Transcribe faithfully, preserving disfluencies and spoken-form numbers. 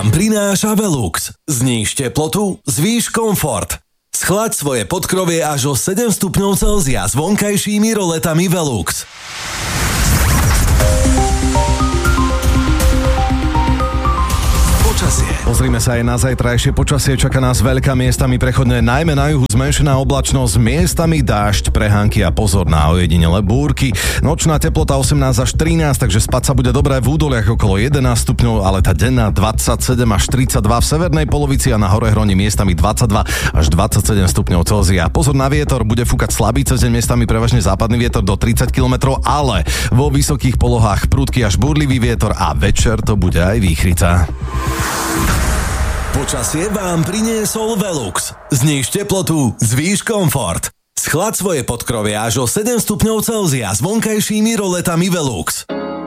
vám prináša Velux. Zníž teplotu, zvýš komfort. Schlaď svoje podkrovie až o sedem stupňov Celzia s vonkajšími roletami Velux. Pozrime sa aj na zajtrajšie počasie. Čaká nás veľká miestami prechodné, najmä na juhu zmenšená oblačnosť, miestami dážď, prehánky a pozor na ojedinelé búrky. Nočná teplota osemnásť až trinásť, takže spať sa bude dobré v údoliach okolo jedenásť stupňov, ale tá denná dvadsaťsedem až tridsaťdva v severnej polovici a na Horehroni miestami dvadsaťdva až dvadsaťsedem stupňov Celzia. Pozor na vietor, bude fúkať slabý cez deň, miestami prevažne západný vietor do tridsať kilometrov, ale vo vysokých polohách prudký až búrlivý vietor a večer to bude aj výchrica. Počasie vám priniesol Velux. Zníž teplotu, zvýš komfort. Schlaď svoje podkrovie až o sedem stupňov Celzia s vonkajšími roletami Velux.